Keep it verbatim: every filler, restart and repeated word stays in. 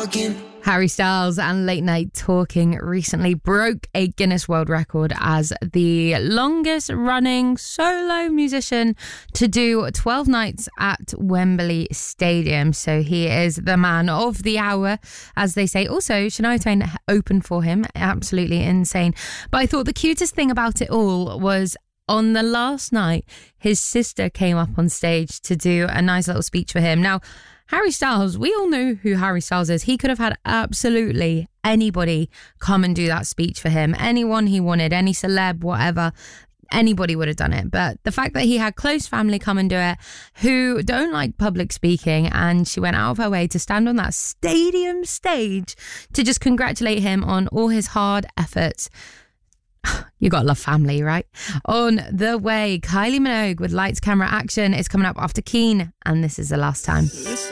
talking. Harry Styles and Late Night Talking recently broke a Guinness World Record as the longest running solo musician to do twelve nights at Wembley Stadium. So he is the man of the hour, as they say. Also, Shania Twain opened for him. Absolutely insane. But I thought the cutest thing about it all was on the last night, his sister came up on stage to do a nice little speech for him. Now, Harry Styles, we all know who Harry Styles is. He could have had absolutely anybody come and do that speech for him. Anyone he wanted, any celeb, whatever. Anybody would have done it. But the fact that he had close family come and do it who don't like public speaking, and she went out of her way to stand on that stadium stage to just congratulate him on all his hard efforts. You gotta love family, right? On the way, Kylie Minogue with Lights, Camera, Action is coming up after Keen, and this is the last time.